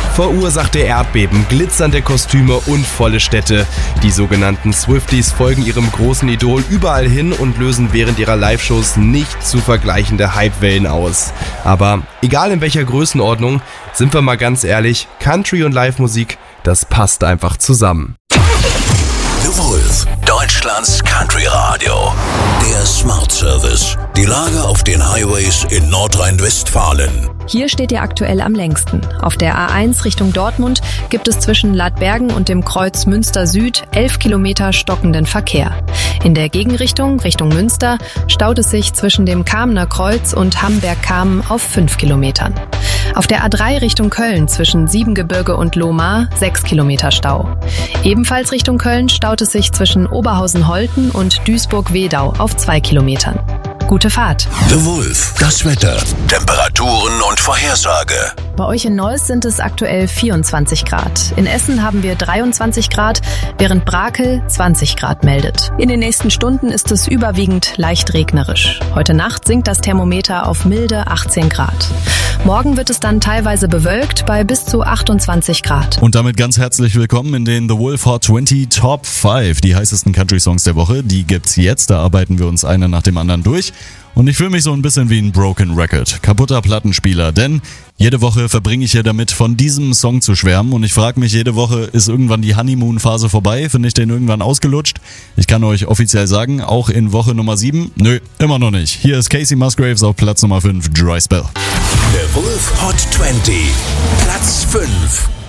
Verursachte Erdbeben, glitzernde Kostüme und volle Städte. Die sogenannten Swifties folgen ihrem großen Idol überall hin und lösen während ihrer Live-Shows nicht zu vergleichende Hypewellen aus. Aber egal in welcher Größenordnung, sind wir mal ganz ehrlich, Country und Live-Musik, das passt einfach zusammen. The Wolf, Deutschlands Country Radio. Der Smart Service. Die Lage auf den Highways in Nordrhein-Westfalen. Hier steht ihr aktuell am längsten. Auf der A1 Richtung Dortmund gibt es zwischen Ladbergen und dem Kreuz Münster Süd 11 Kilometer stockenden Verkehr. In der Gegenrichtung, Richtung Münster, staut es sich zwischen dem Kamener Kreuz und Hamberg-Kamen auf 5 Kilometern. Auf der A3 Richtung Köln zwischen Siebengebirge und Lohmar 6 Kilometer Stau. Ebenfalls Richtung Köln staut es sich zwischen Oberhausen-Holten und Duisburg-Wedau auf 2 Kilometern. Gute Fahrt. The Wolf, das Wetter, Temperaturen und Vorhersage. Bei euch in Neuss sind es aktuell 24 Grad. In Essen haben wir 23 Grad, während Brakel 20 Grad meldet. In den nächsten Stunden ist es überwiegend leicht regnerisch. Heute Nacht sinkt das Thermometer auf milde 18 Grad. Morgen wird es dann teilweise bewölkt bei bis zu 28 Grad. Und damit ganz herzlich willkommen in den The Wolf Hot 20 Top 5. Die heißesten Country-Songs der Woche, die gibt's jetzt. Da arbeiten wir uns eine nach dem anderen durch. Und ich fühle mich so ein bisschen wie ein Broken Record, kaputter Plattenspieler, denn jede Woche verbringe ich hier damit, von diesem Song zu schwärmen und ich frage mich jede Woche, ist irgendwann die Honeymoon-Phase vorbei? Finde ich den irgendwann ausgelutscht? Ich kann euch offiziell sagen, auch in Woche Nummer 7, nö, immer noch nicht. Hier ist Casey Musgraves auf Platz Nummer 5, Dry Spell. The Wolf Hot 20, Platz 5.